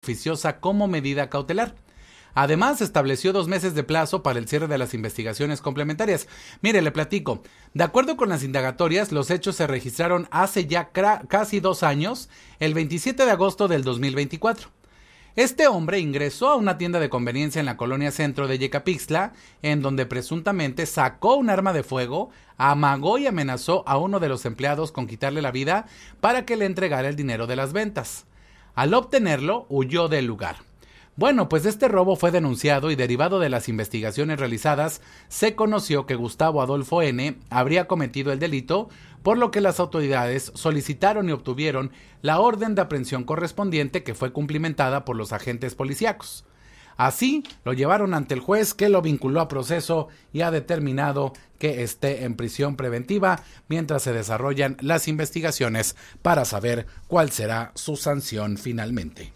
oficiosa como medida cautelar. Además, estableció 2 meses de plazo para el cierre de las investigaciones complementarias. Mire, le platico. De acuerdo con las indagatorias, los hechos se registraron hace ya casi 2 años, el 27 de agosto del 2024. Este hombre ingresó a una tienda de conveniencia en la colonia centro de Yecapixtla, en donde presuntamente sacó un arma de fuego, amagó y amenazó a uno de los empleados con quitarle la vida para que le entregara el dinero de las ventas. Al obtenerlo, huyó del lugar. Bueno, pues este robo fue denunciado y derivado de las investigaciones realizadas, se conoció que Gustavo Adolfo N. habría cometido el delito, por lo que las autoridades solicitaron y obtuvieron la orden de aprehensión correspondiente, que fue cumplimentada por los agentes policíacos. Así, lo llevaron ante el juez, que lo vinculó a proceso y ha determinado que esté en prisión preventiva mientras se desarrollan las investigaciones para saber cuál será su sanción finalmente.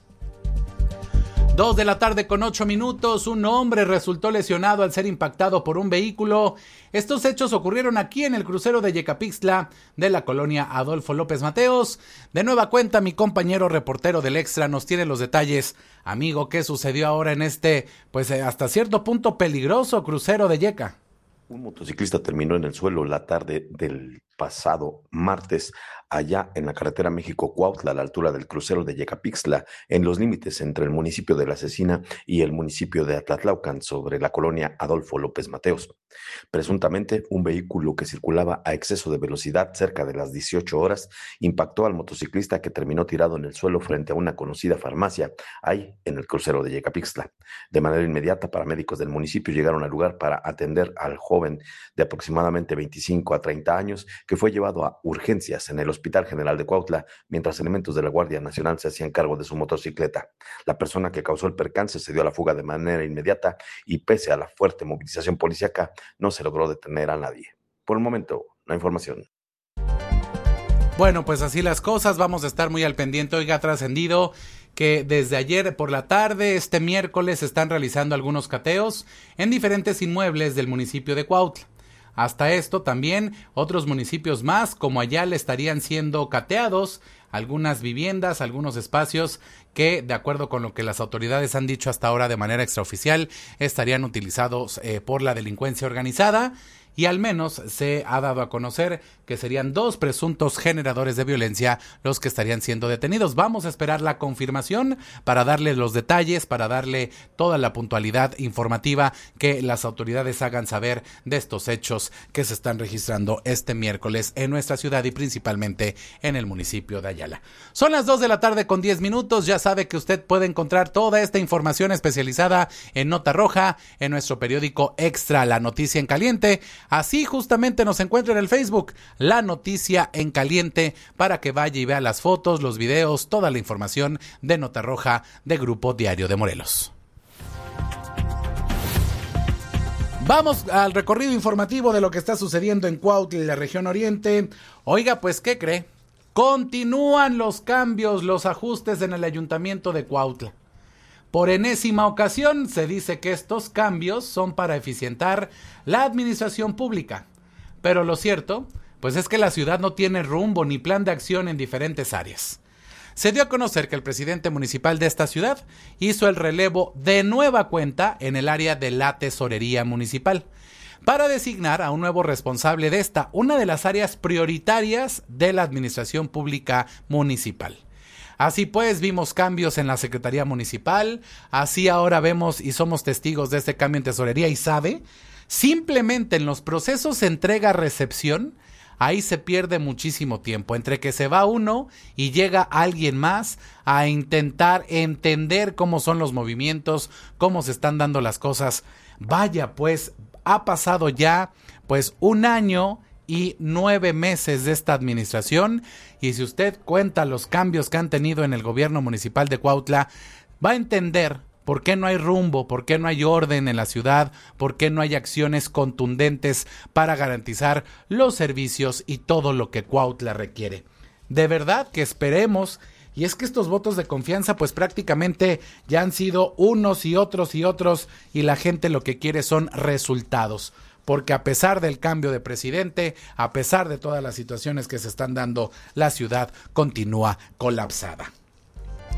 2:08 p.m, un hombre resultó lesionado al ser impactado por un vehículo. Estos hechos ocurrieron aquí en el crucero de Yecapixtla de la colonia Adolfo López Mateos. De nueva cuenta, mi compañero reportero del Extra nos tiene los detalles. Amigo, ¿qué sucedió ahora en este, hasta cierto punto peligroso crucero de Yeca? Un motociclista terminó en el suelo la tarde del pasado martes allá en la carretera México-Cuautla, a la altura del crucero de Yecapixtla, en los límites entre el municipio de La Cecina y el municipio de Atlatlaucan, sobre la colonia Adolfo López Mateos. Presuntamente, un vehículo que circulaba a exceso de velocidad cerca de las 18 horas impactó al motociclista, que terminó tirado en el suelo frente a una conocida farmacia, ahí en el crucero de Yecapixtla. De manera inmediata, paramédicos del municipio llegaron al lugar para atender al joven de aproximadamente 25 a 30 años, que fue llevado a urgencias en el Hospital General de Cuautla, mientras elementos de la Guardia Nacional se hacían cargo de su motocicleta. La persona que causó el percance se dio a la fuga de manera inmediata y, pese a la fuerte movilización policíaca, no se logró detener a nadie. Por el momento, la información. Bueno, pues así las cosas, vamos a estar muy al pendiente. Oiga, ha trascendido que desde ayer por la tarde, este miércoles, se están realizando algunos cateos en diferentes inmuebles del municipio de Cuautla. Hasta esto también otros municipios más, como Ayala, estarían siendo cateados algunas viviendas, algunos espacios que, de acuerdo con lo que las autoridades han dicho hasta ahora de manera extraoficial, estarían utilizados por la delincuencia organizada. Y al menos se ha dado a conocer que serían 2 presuntos generadores de violencia los que estarían siendo detenidos. Vamos a esperar la confirmación para darle los detalles, para darle toda la puntualidad informativa que las autoridades hagan saber de estos hechos que se están registrando este miércoles en nuestra ciudad y principalmente en el municipio de Ayala. Son las 2:10 p.m, ya sabe que usted puede encontrar toda esta información especializada en Nota Roja, en nuestro periódico Extra, La Noticia en Caliente. Así justamente nos encuentra en el Facebook, La Noticia en Caliente, para que vaya y vea las fotos, los videos, toda la información de Nota Roja de Grupo Diario de Morelos. Vamos al recorrido informativo de lo que está sucediendo en Cuautla y la región oriente. Oiga, pues, ¿qué cree? Continúan los cambios, los ajustes en el ayuntamiento de Cuautla. Por enésima ocasión se dice que estos cambios son para eficientar la administración pública. Pero lo cierto, pues es que la ciudad no tiene rumbo ni plan de acción en diferentes áreas. Se dio a conocer que el presidente municipal de esta ciudad hizo el relevo de nueva cuenta en el área de la tesorería municipal, para designar a un nuevo responsable de esta, una de las áreas prioritarias de la administración pública municipal. Así pues, vimos cambios en la Secretaría Municipal, así ahora vemos y somos testigos de este cambio en tesorería. Y sabe, simplemente en los procesos de entrega-recepción, ahí se pierde muchísimo tiempo, entre que se va uno y llega alguien más a intentar entender cómo son los movimientos, cómo se están dando las cosas. Vaya, pues, ha pasado ya, 1 año y 9 meses de esta administración, y si usted cuenta los cambios que han tenido en el gobierno municipal de Cuautla, va a entender por qué no hay rumbo, por qué no hay orden en la ciudad, por qué no hay acciones contundentes para garantizar los servicios y todo lo que Cuautla requiere. De verdad que esperemos, y es que estos votos de confianza pues prácticamente ya han sido unos y otros, y la gente lo que quiere son resultados. Porque a pesar del cambio de presidente, a pesar de todas las situaciones que se están dando, la ciudad continúa colapsada.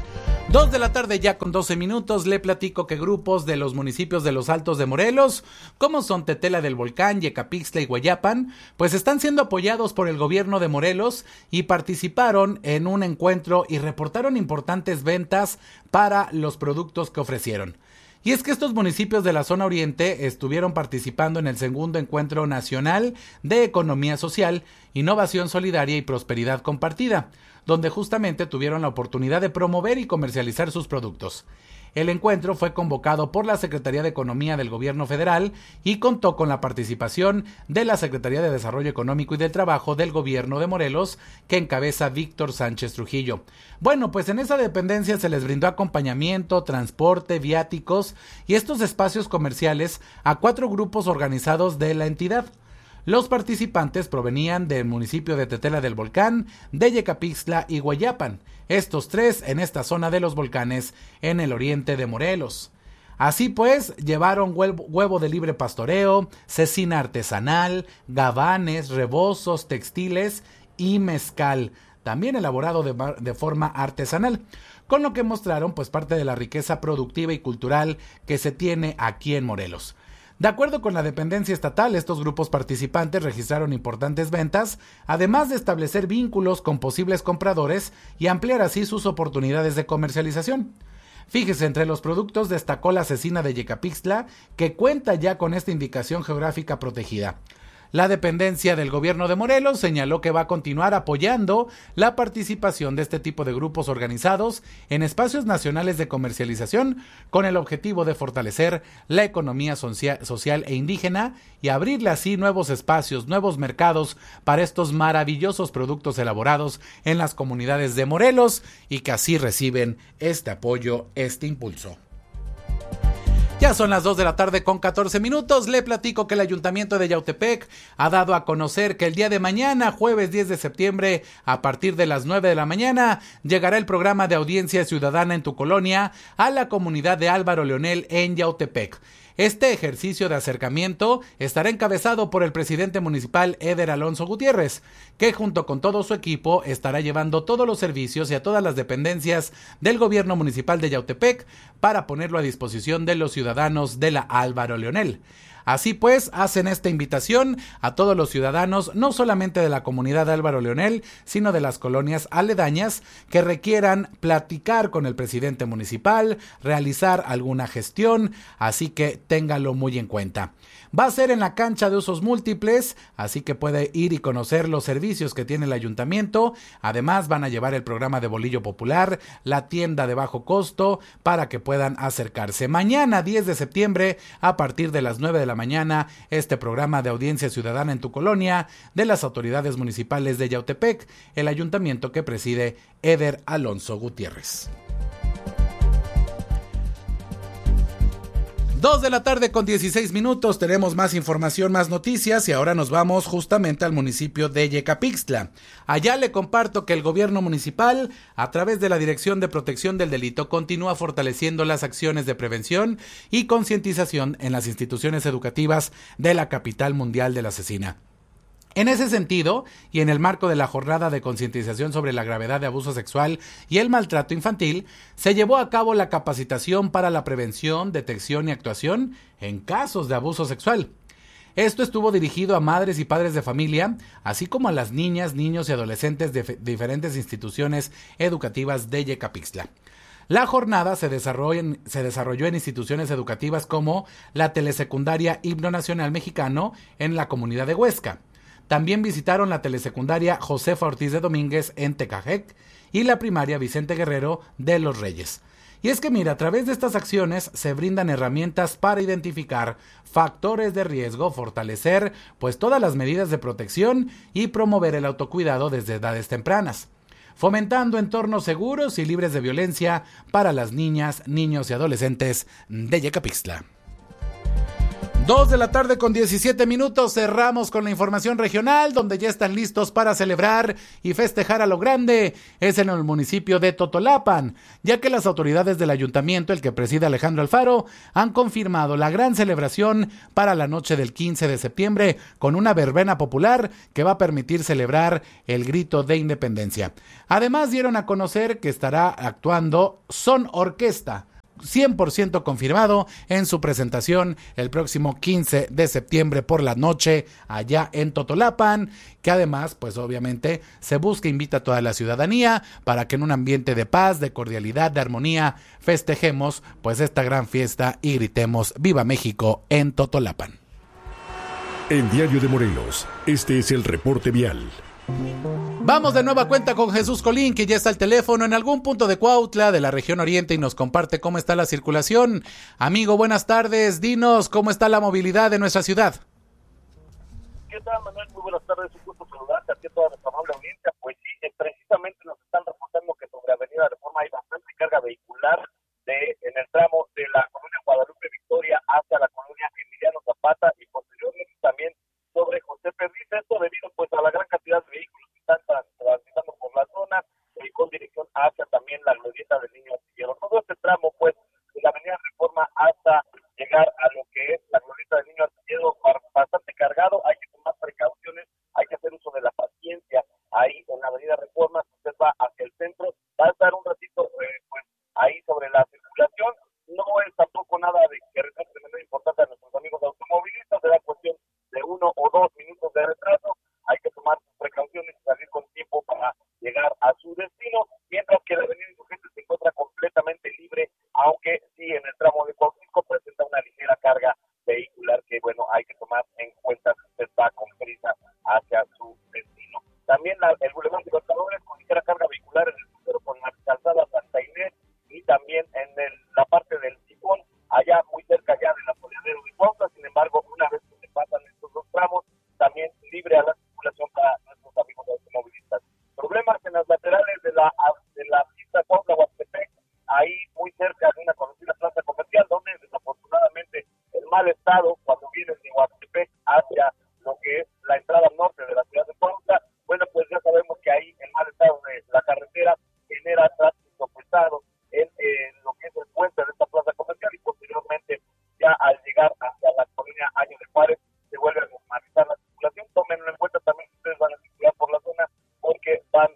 2 de la tarde ya con 12 minutos, le platico que grupos de los municipios de los Altos de Morelos, como son Tetela del Volcán, Yecapixtla y Guayapan, pues están siendo apoyados por el gobierno de Morelos y participaron en un encuentro y reportaron importantes ventas para los productos que ofrecieron. Y es que estos municipios de la zona oriente estuvieron participando en el segundo encuentro nacional de economía social, innovación solidaria y prosperidad compartida, donde justamente tuvieron la oportunidad de promover y comercializar sus productos. El encuentro fue convocado por la Secretaría de Economía del Gobierno Federal y contó con la participación de la Secretaría de Desarrollo Económico y del Trabajo del Gobierno de Morelos, que encabeza Víctor Sánchez Trujillo. Bueno, pues en esa dependencia se les brindó acompañamiento, transporte, viáticos y estos espacios comerciales a 4 grupos organizados de la entidad. Los participantes provenían del municipio de Tetela del Volcán, de Yecapixtla y Guayapan, estos 3 en esta zona de los volcanes en el oriente de Morelos. Así pues, llevaron huevo de libre pastoreo, cecina artesanal, gabanes, rebozos, textiles y mezcal, también elaborado de forma artesanal, con lo que mostraron pues parte de la riqueza productiva y cultural que se tiene aquí en Morelos. De acuerdo con la dependencia estatal, estos grupos participantes registraron importantes ventas, además de establecer vínculos con posibles compradores y ampliar así sus oportunidades de comercialización. Fíjese, entre los productos destacó la cecina de Yecapixtla, que cuenta ya con esta indicación geográfica protegida. La dependencia del gobierno de Morelos señaló que va a continuar apoyando la participación de este tipo de grupos organizados en espacios nacionales de comercialización con el objetivo de fortalecer la economía social e indígena y abrirle así nuevos espacios, nuevos mercados para estos maravillosos productos elaborados en las comunidades de Morelos y que así reciben este apoyo, este impulso. Ya son las 2 de la tarde con 14 minutos. Le platico que el Ayuntamiento de Yautepec ha dado a conocer que el día de mañana, jueves 10 de septiembre, a partir de las 9 de la mañana, llegará el programa de audiencia ciudadana en tu colonia a la comunidad de Álvaro Leonel en Yautepec. Este ejercicio de acercamiento estará encabezado por el presidente municipal Eder Alonso Gutiérrez, que junto con todo su equipo estará llevando todos los servicios y a todas las dependencias del gobierno municipal de Yautepec para ponerlo a disposición de los ciudadanos de la Álvaro Leonel. Así pues, hacen esta invitación a todos los ciudadanos, no solamente de la comunidad de Álvaro Leonel, sino de las colonias aledañas, que requieran platicar con el presidente municipal, realizar alguna gestión, así que téngalo muy en cuenta. Va a ser en la cancha de usos múltiples, así que puede ir y conocer los servicios que tiene el ayuntamiento. Además, van a llevar el programa de bolillo popular, la tienda de bajo costo, para que puedan acercarse. Mañana, 10 de septiembre, a partir de las 9 de la mañana, este programa de audiencia ciudadana en tu colonia de las autoridades municipales de Yautepec, el ayuntamiento que preside Eder Alonso Gutiérrez. 2 de la tarde con 16 minutos, tenemos más información, más noticias y ahora nos vamos justamente al municipio de Yecapixtla. Allá le comparto que el gobierno municipal, a través de la Dirección de Protección del Delito, continúa fortaleciendo las acciones de prevención y concientización en las instituciones educativas de la capital mundial de la cecina. En ese sentido, y en el marco de la jornada de concientización sobre la gravedad de abuso sexual y el maltrato infantil, se llevó a cabo la capacitación para la prevención, detección y actuación en casos de abuso sexual. Esto estuvo dirigido a madres y padres de familia, así como a las niñas, niños y adolescentes de diferentes instituciones educativas de Yecapixtla. La jornada se desarrolló en instituciones educativas como la telesecundaria Himno Nacional Mexicano en la comunidad de Huesca. También visitaron la telesecundaria Josefa Ortiz de Domínguez en Tecajec y la primaria Vicente Guerrero de Los Reyes. Y es que mira, a través de estas acciones se brindan herramientas para identificar factores de riesgo, fortalecer pues todas las medidas de protección y promover el autocuidado desde edades tempranas, fomentando entornos seguros y libres de violencia para las niñas, niños y adolescentes de Yecapixtla. 2:17 cerramos con la información regional, donde ya están listos para celebrar y festejar a lo grande. Es en el municipio de Totolapan, ya que las autoridades del ayuntamiento, el que preside Alejandro Alfaro, han confirmado la gran celebración para la noche del 15 de septiembre, con una verbena popular que va a permitir celebrar el grito de independencia. Además, dieron a conocer que estará actuando Son Orquesta, 100% confirmado en su presentación el próximo 15 de septiembre por la noche allá en Totolapan, que además pues obviamente se busca, invita a toda la ciudadanía para que en un ambiente de paz, de cordialidad, de armonía festejemos pues esta gran fiesta y gritemos ¡Viva México! En Totolapan. En Diario de Morelos, este es el reporte vial. Vamos de nueva cuenta con Jesús Colín, que ya está al teléfono en algún punto de Cuautla, de la región oriente, y nos comparte cómo está la circulación. Amigo, buenas tardes. Dinos cómo está la movilidad de nuestra ciudad. ¿Qué tal, Manuel? Muy buenas tardes. Un gusto saludarte aquí a toda nuestra amable audiencia. Pues sí, precisamente nos están reportando que sobre Avenida Reforma hay bastante carga vehicular en el tramo de la colonia Guadalupe Victoria hacia la colonia Emiliano Zapata y posteriormente también sobre José Perdiz. Esto debido pues a la gran cantidad de vehículos que están transitando por la zona con dirección hacia también la glorieta del Niño Astillero. Todo este tramo pues de la avenida Reforma hasta llegar a lo que es la glorieta del Niño Astillero bastante cargado. Hay que tomar precauciones, hay que hacer uso de la paciencia ahí en la avenida Reforma. Si usted va hacia el centro, va a estar un ratito pues ahí sobre la circulación. No es tampoco nada de que resulte de manera importante a nuestros amigos automovilistas, será cuestión de 1 o 2 minutos de retraso. Hay que tomar sus precauciones y salir con tiempo para llegar a su destino, mientras que la avenida Insurgentes se encuentra completamente libre, aunque sí en el tramo de Cuauhtémoc presenta una ligera carga vehicular que, bueno, hay que tomar en cuenta si usted va con prisa hacia su destino. También el Boulevard Libertadores con ligera carga vehicular en el crucero con la calzada Santa Inés y también en la parte del Sifón, allá muy cerca ya del Apoyadero de Cuautla. Sin embargo, una vez que se pasan estos dos tramos, también libre a la circulación para nuestros amigos automovilistas. Problemas en las laterales de la pista Cuautla-Huastepec, ahí muy cerca de una conocida plaza comercial, donde desafortunadamente el mal estado cuando vienes de Huastepec hacia lo que es la entrada norte de la ciudad de Cuautla, bueno, pues ya sabemos que ahí el mal estado de la carretera genera tráfico pesado en lo que es el puente de esta plaza comercial, y posteriormente ya al llegar hacia la colonia Año de Juárez se vuelve a normalizar la circulación. Tómenlo en cuenta también si ustedes van a circular por la zona, porque van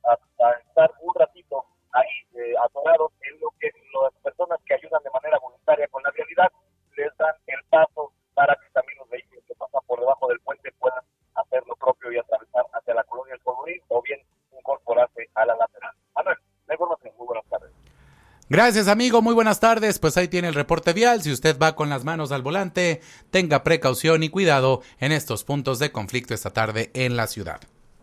a estar un ratito ahí atorados en lo que las personas que ayudan de manera voluntaria con la vialidad les dan el paso para que también los vehículos que pasan por debajo del puente puedan hacer lo propio y atravesar hacia la colonia El Polvorín o bien incorporarse a la lateral. Manuel, la información. Muy buenas tardes. Gracias, amigo, muy buenas tardes. Pues ahí tiene el reporte vial. Si usted va con las manos al volante, tenga precaución y cuidado en estos puntos de conflicto esta tarde en la ciudad.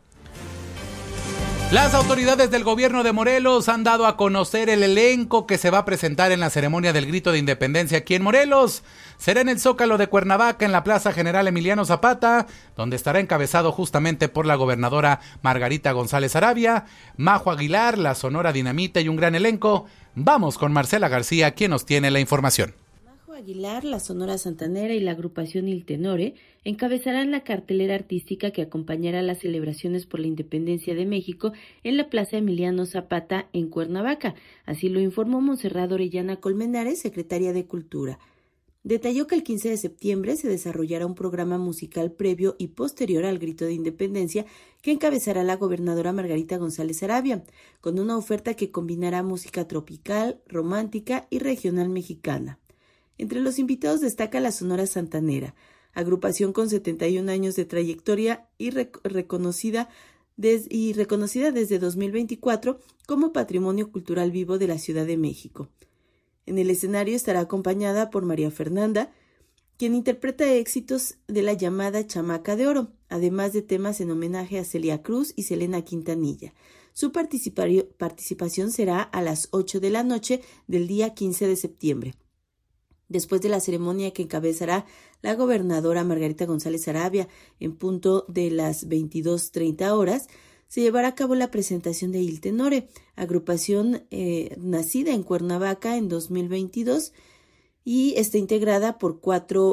Las autoridades del gobierno de Morelos han dado a conocer el elenco que se va a presentar en la ceremonia del grito de independencia aquí en Morelos. Será en el Zócalo de Cuernavaca, en la Plaza General Emiliano Zapata, donde estará encabezado justamente por la gobernadora Margarita González Arabia, Majo Aguilar, la Sonora Dinamita y un gran elenco. Vamos con Marcela García, quien nos tiene la información. Aguilar, la Sonora Santanera y la agrupación Il Tenore encabezarán la cartelera artística que acompañará las celebraciones por la independencia de México en la Plaza Emiliano Zapata en Cuernavaca. Así lo informó Montserrat Orellana Colmenares, secretaria de Cultura. Detalló que el 15 de septiembre se desarrollará un programa musical previo y posterior al grito de independencia que encabezará la gobernadora Margarita González Arabia, con una oferta que combinará música tropical, romántica y regional mexicana. Entre los invitados destaca la Sonora Santanera, agrupación con 71 años de trayectoria y reconocida desde 2024 como Patrimonio Cultural Vivo de la Ciudad de México. En el escenario estará acompañada por María Fernanda, quien interpreta éxitos de la llamada Chamaca de Oro, además de temas en homenaje a Celia Cruz y Selena Quintanilla. Su participación será a las 8 de la noche del día 15 de septiembre. Después de la ceremonia que encabezará la gobernadora Margarita González Arabia en punto de las 22:30 horas, se llevará a cabo la presentación de Il Tenore, agrupación nacida en Cuernavaca en 2022 y está integrada por 4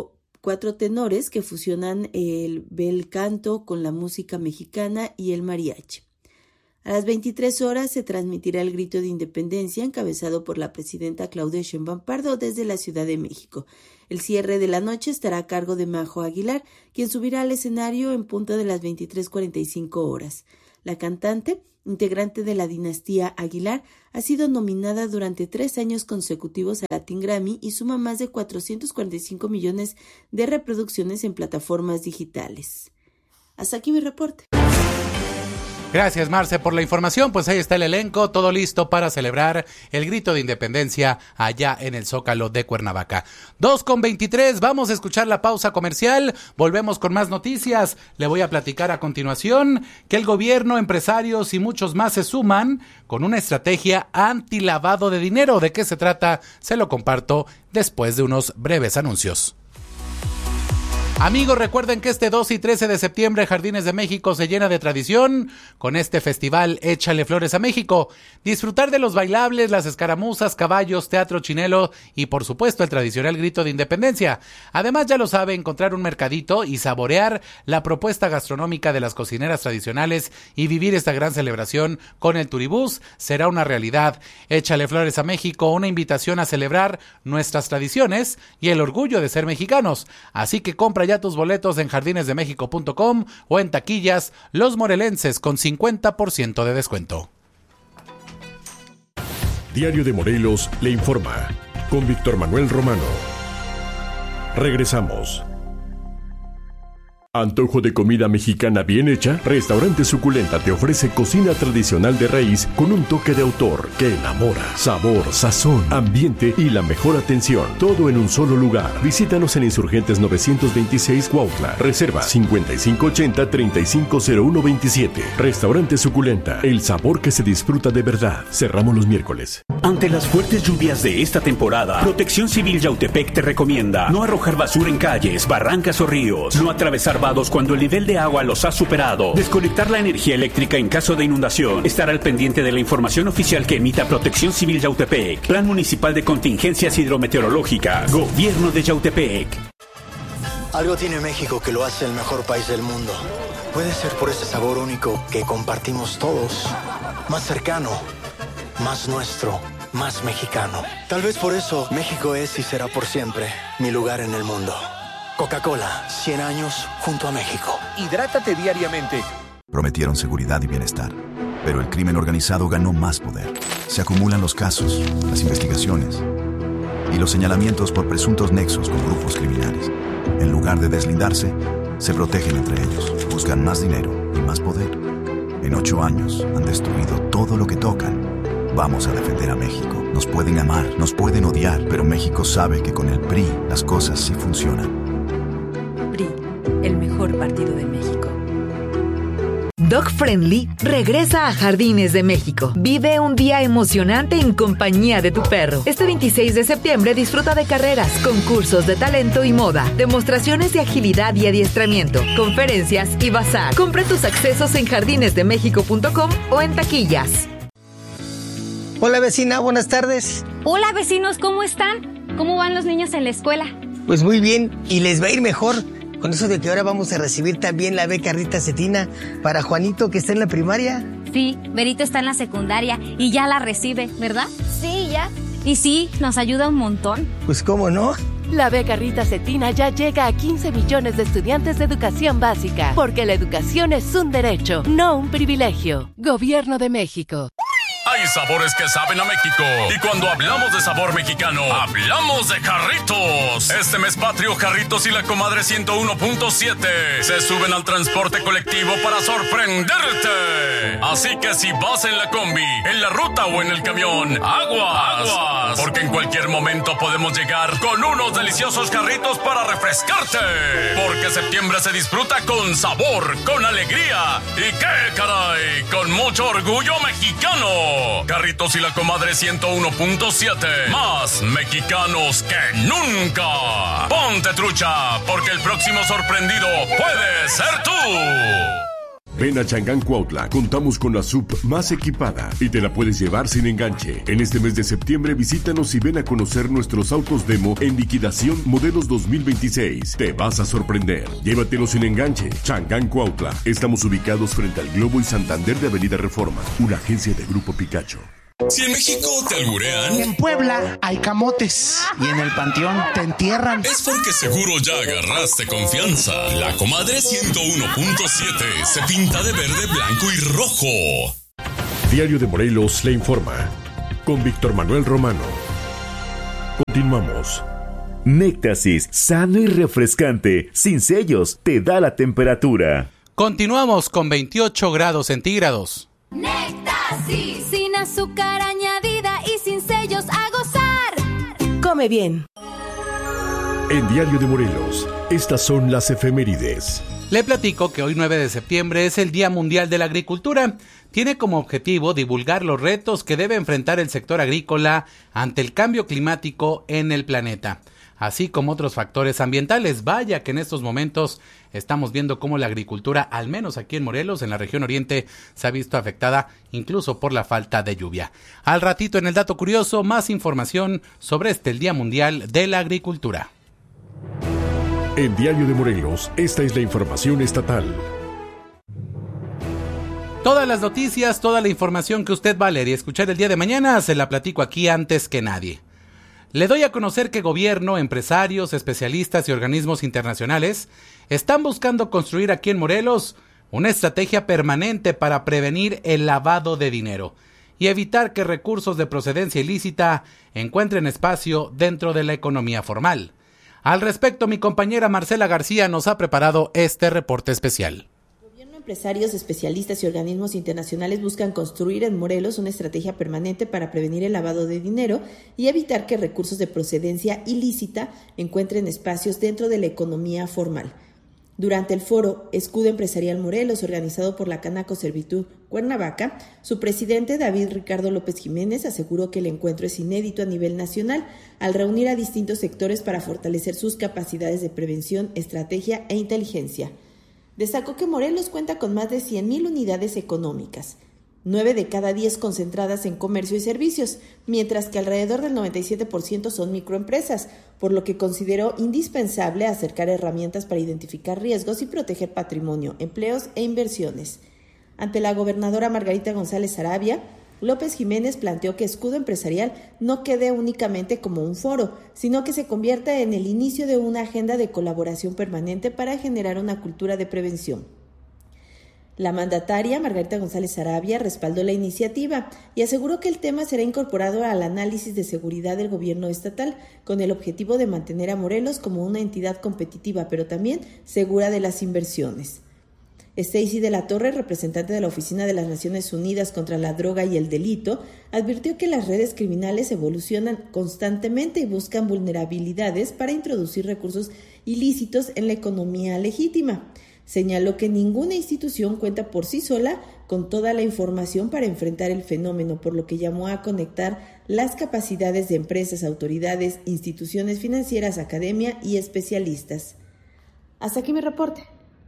4 tenores que fusionan el bel canto con la música mexicana y el mariachi. A las 23 horas se transmitirá el grito de independencia encabezado por la presidenta Claudia Sheinbaum Pardo desde la Ciudad de México. El cierre de la noche estará a cargo de Majo Aguilar, quien subirá al escenario en punto de las 23:45 horas. La cantante, integrante de la dinastía Aguilar, ha sido nominada durante 3 años consecutivos al Latin Grammy y suma más de 445 millones de reproducciones en plataformas digitales. Hasta aquí mi reporte. Gracias, Marce, por la información. Pues ahí está el elenco, todo listo para celebrar el grito de independencia allá en el Zócalo de Cuernavaca. 2:23, vamos a escuchar la pausa comercial. Volvemos con más noticias. Le voy a platicar a continuación que el gobierno, empresarios y muchos más se suman con una estrategia anti-lavado de dinero. ¿De qué se trata? Se lo comparto después de unos breves anuncios. Amigos, recuerden que este 2 y 13 de septiembre Jardines de México se llena de tradición con este festival Échale Flores a México. Disfrutar de los bailables, las escaramuzas, caballos, teatro chinelo y por supuesto el tradicional grito de independencia. Además, ya lo sabe, encontrar un mercadito y saborear la propuesta gastronómica de las cocineras tradicionales y vivir esta gran celebración con el turibús será una realidad. Échale Flores a México, una invitación a celebrar nuestras tradiciones y el orgullo de ser mexicanos. Así que compra ya tus boletos en jardinesdemexico.com o en taquillas Los Morelenses con 50% de descuento. Diario de Morelos le informa con Víctor Manuel Romano. Regresamos. ¿Antojo de comida mexicana bien hecha? Restaurante Suculenta te ofrece cocina tradicional de raíz con un toque de autor que enamora. Sabor, sazón, ambiente y la mejor atención. Todo en un solo lugar. Visítanos en Insurgentes 926 Cuautla. Reserva 5580-350127. Restaurante Suculenta. El sabor que se disfruta de verdad. Cerramos los miércoles. Ante las fuertes lluvias de esta temporada, Protección Civil Yautepec te recomienda no arrojar basura en calles, barrancas o ríos, no atravesar vados cuando el nivel de agua los ha superado, desconectar la energía eléctrica en caso de inundación, estar al pendiente de la información oficial que emita Protección Civil Yautepec, Plan Municipal de Contingencias Hidrometeorológicas, Gobierno de Yautepec. Algo tiene México que lo hace el mejor país del mundo. Puede ser por ese sabor único que compartimos todos, más cercano, más nuestro, más mexicano. Tal vez por eso México es y será por siempre mi lugar en el mundo. Coca-Cola, 100 años junto a México. Hidrátate diariamente. Prometieron seguridad y bienestar, pero el crimen organizado ganó más poder. Se acumulan los casos, las investigaciones y los señalamientos por presuntos nexos con grupos criminales. En lugar de deslindarse, se protegen entre ellos, buscan más dinero y más poder. En 8 años han destruido todo lo que tocan. Vamos a defender a México. Nos pueden amar, nos pueden odiar, pero México sabe que con el PRI las cosas sí funcionan. PRI, el mejor partido de México. Dog Friendly regresa a Jardines de México. Vive un día emocionante en compañía de tu perro. Este 26 de septiembre disfruta de carreras, concursos de talento y moda, demostraciones de agilidad y adiestramiento, conferencias y bazar. Compra tus accesos en jardinesdemexico.com o en taquillas. Hola vecina, buenas tardes. Hola vecinos, ¿cómo están? ¿Cómo van los niños en la escuela? Pues muy bien, y les va a ir mejor con eso de que ahora vamos a recibir también la beca Rita Cetina para Juanito, que está en la primaria. Sí, Berito está en la secundaria y ya la recibe, ¿verdad? Sí, ya. Y sí, nos ayuda un montón. Pues cómo no. La beca Rita Cetina ya llega a 15 millones de estudiantes de educación básica, porque la educación es un derecho, no un privilegio. Gobierno de México. Hay sabores que saben a México. Y cuando hablamos de sabor mexicano, hablamos de Jarritos. Este mes patrio, Jarritos y la Comadre 101.7 se suben al transporte colectivo para sorprenderte. Así que si vas en la combi, en la ruta o en el camión, aguas. Porque en cualquier momento podemos llegar con unos deliciosos Jarritos para refrescarte. Porque septiembre se disfruta con sabor, con alegría y ¡qué caray! Con mucho orgullo mexicano. Jarritos y la Comadre 101.7. Más mexicanos que nunca. Ponte trucha, porque el próximo sorprendido puede ser tú. Ven a Changán Cuautla, contamos con la sub más equipada y te la puedes llevar sin enganche. En este mes de septiembre visítanos y ven a conocer nuestros autos demo en liquidación modelos 2026. Te vas a sorprender. Llévatelos sin enganche. Changán Cuautla. Estamos ubicados frente al Globo y Santander de Avenida Reforma, una agencia de Grupo Picacho. Si en México te alburean, y en Puebla hay camotes, y en el Panteón te entierran, es porque seguro ya agarraste confianza. La Comadre 101.7 se pinta de verde, blanco y rojo. Diario de Morelos le informa, con Víctor Manuel Romano. Continuamos. Néctasis, sano y refrescante, sin sellos, te da la temperatura. Continuamos con 28 grados centígrados. Néctasis, sin azúcar añadida y sin sellos, a gozar. Come bien. En Diario de Morelos, estas son las efemérides. Le platico que hoy 9 de septiembre es el Día Mundial de la Agricultura. Tiene como objetivo divulgar los retos que debe enfrentar el sector agrícola ante el cambio climático en el planeta, así como otros factores ambientales. Vaya que en estos momentos estamos viendo cómo la agricultura, al menos aquí en Morelos, en la región oriente, se ha visto afectada incluso por la falta de lluvia. Al ratito en el Dato Curioso, más información sobre el Día Mundial de la Agricultura. En Diario de Morelos, esta es la información estatal. Todas las noticias, toda la información que usted va a leer y escuchar el día de mañana, se la platico aquí antes que nadie. Le doy a conocer que gobierno, empresarios, especialistas y organismos internacionales están buscando construir aquí en Morelos una estrategia permanente para prevenir el lavado de dinero y evitar que recursos de procedencia ilícita encuentren espacio dentro de la economía formal. Al respecto, mi compañera Marcela García nos ha preparado este reporte especial. Empresarios, especialistas y organismos internacionales buscan construir en Morelos una estrategia permanente para prevenir el lavado de dinero y evitar que recursos de procedencia ilícita encuentren espacios dentro de la economía formal. Durante el foro Escudo Empresarial Morelos, organizado por la Canaco Servitud Cuernavaca, su presidente David Ricardo López Jiménez aseguró que el encuentro es inédito a nivel nacional al reunir a distintos sectores para fortalecer sus capacidades de prevención, estrategia e inteligencia. Destacó que Morelos cuenta con más de 100,000 unidades económicas, 9 de cada 10 concentradas en comercio y servicios, mientras que alrededor del 97% son microempresas, por lo que consideró indispensable acercar herramientas para identificar riesgos y proteger patrimonio, empleos e inversiones. Ante la gobernadora Margarita González Sarabia, López Jiménez planteó que Escudo Empresarial no quede únicamente como un foro, sino que se convierta en el inicio de una agenda de colaboración permanente para generar una cultura de prevención. La mandataria, Margarita González Sarabia, respaldó la iniciativa y aseguró que el tema será incorporado al análisis de seguridad del gobierno estatal, con el objetivo de mantener a Morelos como una entidad competitiva, pero también segura de las inversiones. Stacy de la Torre, representante de la Oficina de las Naciones Unidas contra la Droga y el Delito, advirtió que las redes criminales evolucionan constantemente y buscan vulnerabilidades para introducir recursos ilícitos en la economía legítima. Señaló que ninguna institución cuenta por sí sola con toda la información para enfrentar el fenómeno, por lo que llamó a conectar las capacidades de empresas, autoridades, instituciones financieras, academia y especialistas. Hasta aquí mi reporte.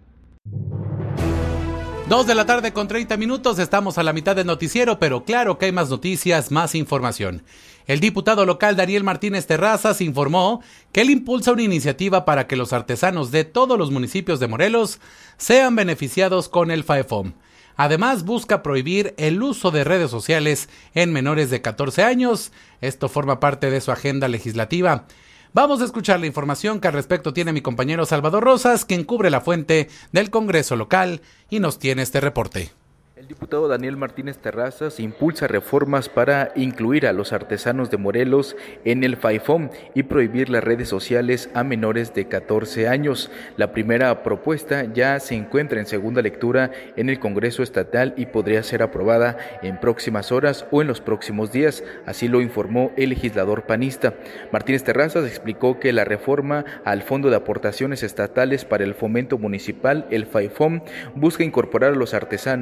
2 de la tarde con 30 minutos, estamos a la mitad del noticiero, pero claro que hay más noticias, más información. El diputado local Daniel Martínez Terrazas informó que él impulsa una iniciativa para que los artesanos de todos los municipios de Morelos sean beneficiados con el FAEFOM. Además, busca prohibir el uso de redes sociales en menores de 14 años. Esto forma parte de su agenda legislativa. Vamos a escuchar la información que al respecto tiene mi compañero Salvador Rosas, quien cubre la fuente del Congreso local y nos tiene este reporte. El diputado Daniel Martínez Terrazas impulsa reformas para incluir a los artesanos de Morelos en el FAEFOM y prohibir las redes sociales a menores de 14 años. La primera propuesta ya se encuentra en segunda lectura en el Congreso Estatal y podría ser aprobada en próximas horas o en los próximos días, así lo informó el legislador panista. Martínez Terrazas explicó que la reforma al Fondo de Aportaciones Estatales para el Fomento Municipal, el FAEFOM, busca incorporar a los artesanos e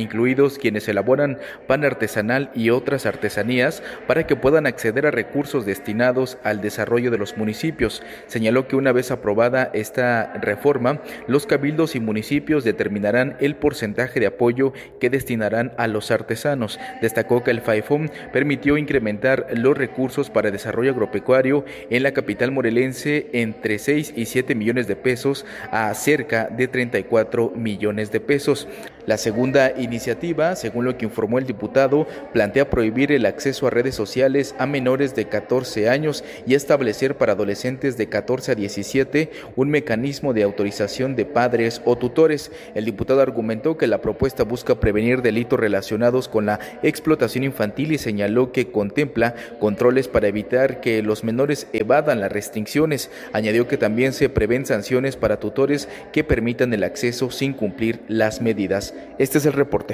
incluidos quienes elaboran pan artesanal y otras artesanías, para que puedan acceder a recursos destinados al desarrollo de los municipios. Señaló que una vez aprobada esta reforma, los cabildos y municipios determinarán el porcentaje de apoyo que destinarán a los artesanos. Destacó que el FAIFOM permitió incrementar los recursos para desarrollo agropecuario en la capital morelense entre 6 y 7 millones de pesos a cerca de 34 millones de pesos. La segunda iniciativa, según lo que informó el diputado, plantea prohibir el acceso a redes sociales a menores de 14 años y establecer para adolescentes de 14 a 17 un mecanismo de autorización de padres o tutores. El diputado argumentó que la propuesta busca prevenir delitos relacionados con la explotación infantil y señaló que contempla controles para evitar que los menores evadan las restricciones. Añadió que también se prevén sanciones para tutores que permitan el acceso sin cumplir las medidas. Este es el reporte.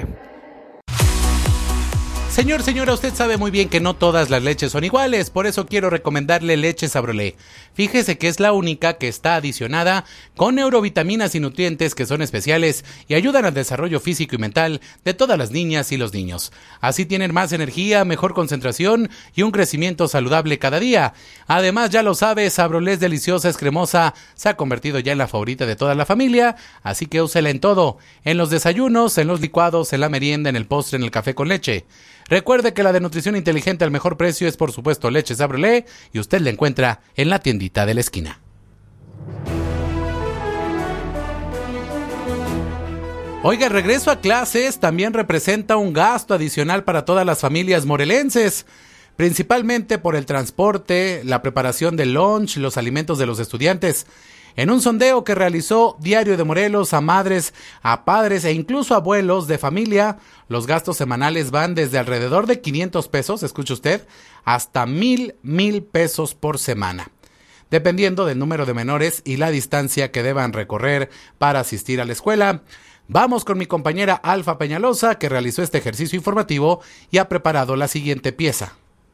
Señora, usted sabe muy bien que no todas las leches son iguales, por eso quiero recomendarle leche Sabrolé. Fíjese que es la única que está adicionada con neurovitaminas y nutrientes que son especiales y ayudan al desarrollo físico y mental de todas las niñas y los niños. Así tienen más energía, mejor concentración y un crecimiento saludable cada día. Además, ya lo sabe, Sabrolé es deliciosa, es cremosa, se ha convertido ya en la favorita de toda la familia, así que úsela en todo, en los desayunos, en los licuados, en la merienda, en el postre, en el café con leche. Recuerde que la de nutrición inteligente al mejor precio es por supuesto leche Sabrolé y usted la encuentra en la tiendita de la esquina. Oiga, el regreso a clases también representa un gasto adicional para todas las familias morelenses, principalmente por el transporte, la preparación del lunch, los alimentos de los estudiantes. En un sondeo que realizó Diario de Morelos a madres, a padres e incluso abuelos de familia, los gastos semanales van desde alrededor de 500 pesos, escuche usted, hasta 1,000 pesos por semana, dependiendo del número de menores y la distancia que deban recorrer para asistir a la escuela. Vamos con mi compañera Alfa Peñalosa, que realizó este ejercicio informativo y ha preparado la siguiente pieza.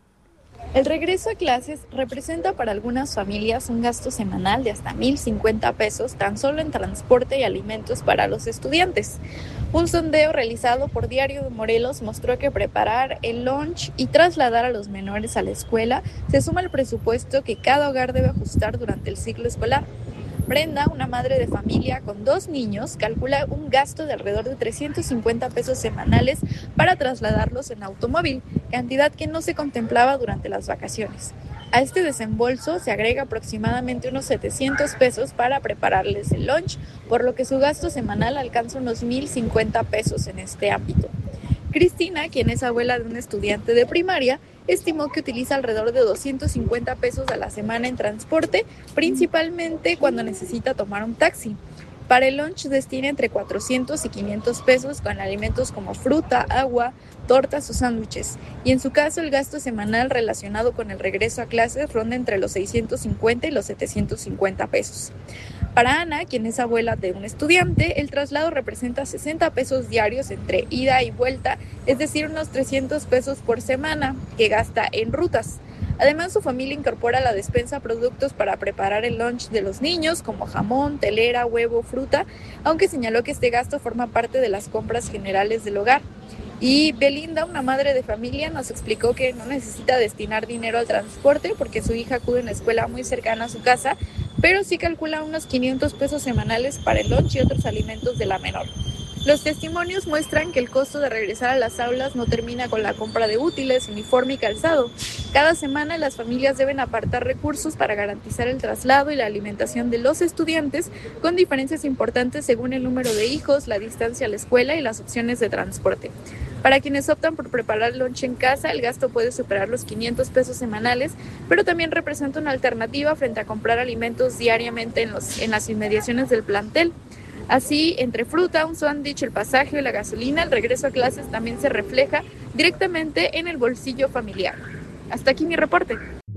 El regreso a clases representa para algunas familias un gasto semanal de hasta 1,050 pesos tan solo en transporte y alimentos para los estudiantes. Un sondeo realizado por Diario de Morelos mostró que preparar el lunch y trasladar a los menores a la escuela se suma al presupuesto que cada hogar debe ajustar durante el ciclo escolar. Brenda, una madre de familia con 2 niños, calcula un gasto de alrededor de 350 pesos semanales para trasladarlos en automóvil, cantidad que no se contemplaba durante las vacaciones. A este desembolso se agrega aproximadamente unos 700 pesos para prepararles el lunch, por lo que su gasto semanal alcanza unos 1,050 pesos en este ámbito. Cristina, quien es abuela de un estudiante de primaria, estimó que utiliza alrededor de 250 pesos a la semana en transporte, principalmente cuando necesita tomar un taxi. Para el lunch destina entre 400 y 500 pesos con alimentos como fruta, agua, tortas o sándwiches. Y en su caso el gasto semanal relacionado con el regreso a clases ronda entre los 650 y los 750 pesos. Para Ana, quien es abuela de un estudiante, el traslado representa 60 pesos diarios entre ida y vuelta, es decir, unos 300 pesos por semana que gasta en rutas. Además, su familia incorpora a la despensa productos para preparar el lunch de los niños, como jamón, telera, huevo, fruta, aunque señaló que este gasto forma parte de las compras generales del hogar. Y Belinda, una madre de familia, nos explicó que no necesita destinar dinero al transporte porque su hija acude a una escuela muy cercana a su casa, pero sí calcula unos 500 pesos semanales para el lunch y otros alimentos de la menor. Los testimonios muestran que el costo de regresar a las aulas no termina con la compra de útiles, uniforme y calzado. Cada semana las familias deben apartar recursos para garantizar el traslado y la alimentación de los estudiantes, con diferencias importantes según el número de hijos, la distancia a la escuela y las opciones de transporte. Para quienes optan por preparar lunch en casa, el gasto puede superar los 500 pesos semanales, pero también representa una alternativa frente a comprar alimentos diariamente en las inmediaciones del plantel. Así, entre fruta, un sándwich, el pasaje y la gasolina, el regreso a clases también se refleja directamente en el bolsillo familiar. Hasta aquí mi reporte.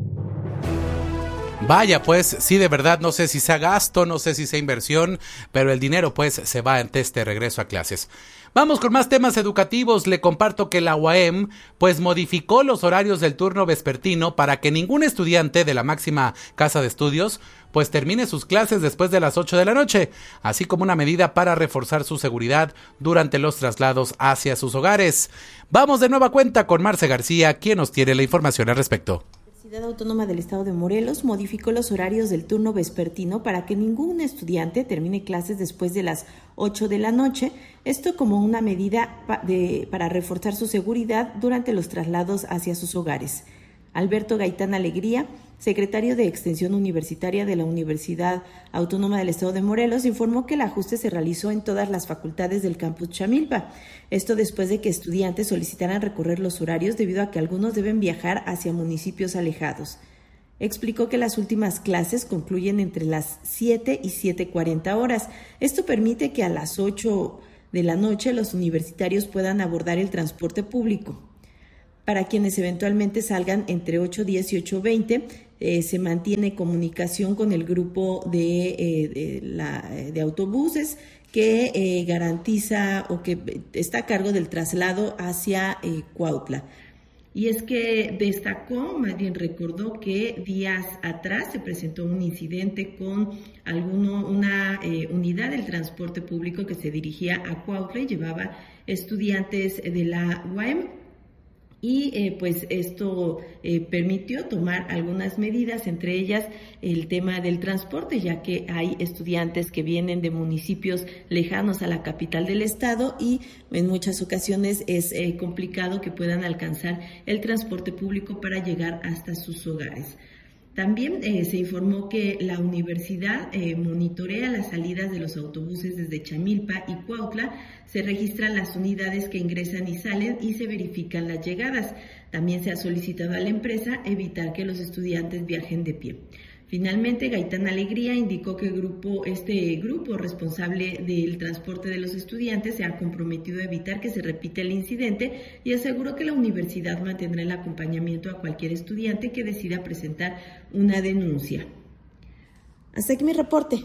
Vaya, pues sí, de verdad, no sé si sea gasto, no sé si sea inversión, pero el dinero pues se va ante este regreso a clases. Vamos con más temas educativos. Le comparto que la UAM pues modificó los horarios del turno vespertino para que ningún estudiante de la máxima casa de estudios pues termine sus clases después de las 8 de la noche, así como una medida para reforzar su seguridad durante los traslados hacia sus hogares. Vamos de nueva cuenta con Marce García, quien nos tiene la información al respecto. La Universidad Autónoma del Estado de Morelos modificó los horarios del turno vespertino para que ningún estudiante termine clases después de las 8 de la noche, esto como una medida para reforzar su seguridad durante los traslados hacia sus hogares. Alberto Gaitán Alegría, secretario de Extensión Universitaria de la Universidad Autónoma del Estado de Morelos, informó que el ajuste se realizó en todas las facultades del campus Chamilpa. Esto después de que estudiantes solicitaran recorrer los horarios debido a que algunos deben viajar hacia municipios alejados. Explicó que las últimas clases concluyen entre las 7 y 7:40 horas. Esto permite que a las 8 de la noche los universitarios puedan abordar el transporte público. Para quienes eventualmente salgan entre 8:10 y 8:20, se mantiene comunicación con el grupo de autobuses que garantiza o que está a cargo del traslado hacia Cuautla. Y es que destacó, más bien recordó que días atrás se presentó un incidente con una unidad del transporte público que se dirigía a Cuautla y llevaba estudiantes de la UAM. Y pues esto permitió tomar algunas medidas, entre ellas el tema del transporte, ya que hay estudiantes que vienen de municipios lejanos a la capital del estado y en muchas ocasiones es complicado que puedan alcanzar el transporte público para llegar hasta sus hogares. También se informó que la universidad monitorea las salidas de los autobuses desde Chamilpa y Cuautla, se registran las unidades que ingresan y salen y se verifican las llegadas. También se ha solicitado a la empresa evitar que los estudiantes viajen de pie. Finalmente, Gaitán Alegría indicó que este grupo responsable del transporte de los estudiantes se ha comprometido a evitar que se repita el incidente y aseguró que la universidad mantendrá el acompañamiento a cualquier estudiante que decida presentar una denuncia. Hasta aquí mi reporte.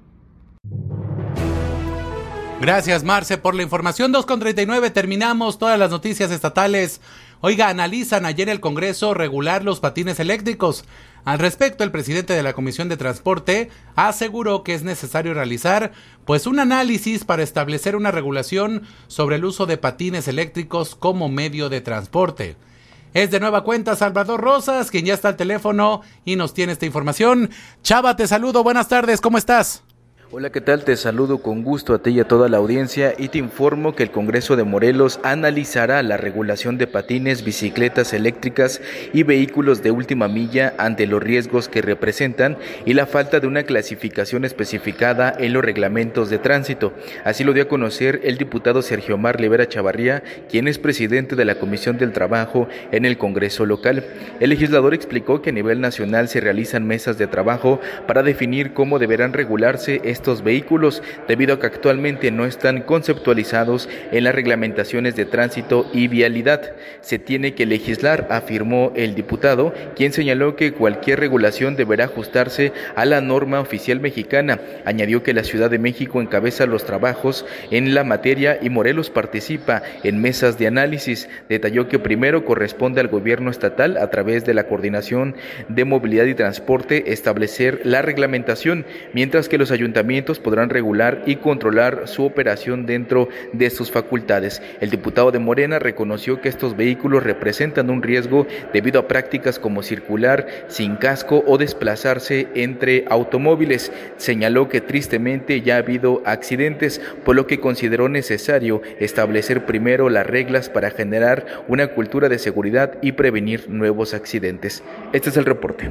Gracias, Marce, por la información. 2:39, terminamos todas las noticias estatales. Oiga, analizan ayer el Congreso regular los patines eléctricos. Al respecto, el presidente de la Comisión de Transporte aseguró que es necesario realizar un análisis para establecer una regulación sobre el uso de patines eléctricos como medio de transporte. Es de nueva cuenta Salvador Rosas, quien ya está al teléfono y nos tiene esta información. Chava, te saludo, buenas tardes, ¿cómo estás? Hola, ¿qué tal? Te saludo con gusto a ti y a toda la audiencia y te informo que el Congreso de Morelos analizará la regulación de patines, bicicletas eléctricas y vehículos de última milla ante los riesgos que representan y la falta de una clasificación especificada en los reglamentos de tránsito. Así lo dio a conocer el diputado Sergio Omar Rivera Chavarría, quien es presidente de la Comisión del Trabajo en el Congreso local. El legislador explicó que a nivel nacional se realizan mesas de trabajo para definir cómo deberán regularse estos vehículos, debido a que actualmente no están conceptualizados en las reglamentaciones de tránsito y vialidad. Se tiene que legislar, afirmó el diputado, quien señaló que cualquier regulación deberá ajustarse a la norma oficial mexicana. Añadió que la Ciudad de México encabeza los trabajos en la materia y Morelos participa en mesas de análisis. Detalló que primero corresponde al gobierno estatal, a través de la Coordinación de Movilidad y Transporte, establecer la reglamentación, mientras que los ayuntamientos podrán regular y controlar su operación dentro de sus facultades. El diputado de Morena reconoció que estos vehículos representan un riesgo debido a prácticas como circular sin casco o desplazarse entre automóviles. Señaló que tristemente ya ha habido accidentes, por lo que consideró necesario establecer primero las reglas para generar una cultura de seguridad y prevenir nuevos accidentes. Este es el reporte.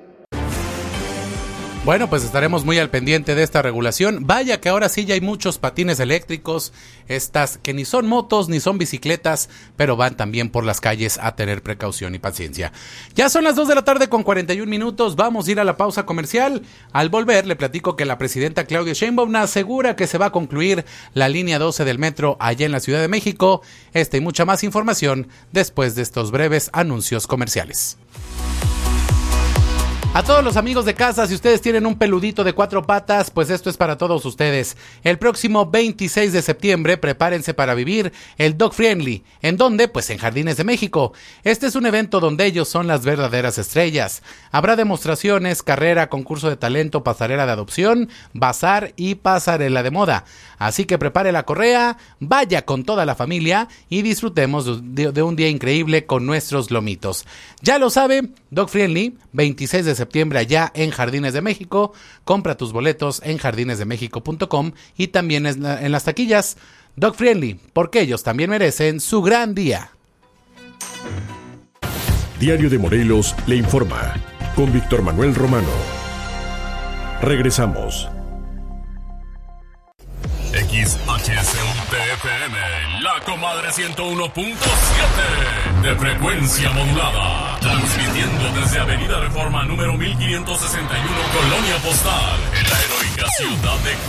Bueno, pues estaremos muy al pendiente de esta regulación. Vaya que ahora sí ya hay muchos patines eléctricos, estas que ni son motos ni son bicicletas, pero van también por las calles a tener precaución y paciencia. Ya son las 2:41 p.m, vamos a ir a la pausa comercial. Al volver le platico que la presidenta Claudia Sheinbaum asegura que se va a concluir la línea 12 del metro allá en la Ciudad de México. Esta y mucha más información después de estos breves anuncios comerciales. A todos los amigos de casa, si ustedes tienen un peludito de 4 patas, pues esto es para todos ustedes. El próximo 26 de septiembre, prepárense para vivir el Dog Friendly. ¿En dónde? Pues en Jardines de México. Este es un evento donde ellos son las verdaderas estrellas. Habrá demostraciones, carrera, concurso de talento, pasarela de adopción, bazar y pasarela de moda. Así que prepare la correa, vaya con toda la familia y disfrutemos de un día increíble con nuestros lomitos. Ya lo sabe, Dog Friendly, 26 de septiembre allá en Jardines de México. Compra tus boletos en jardinesdemexico.com y también en las taquillas. Dog Friendly, porque ellos también merecen su gran día. Diario de Morelos le informa con Víctor Manuel Romano. Regresamos. XHCUTFM, La Comadre 101.7 de frecuencia modulada, transmitiendo desde Avenida Reforma número 1561, Colonia Postal, en la heroica ciudad de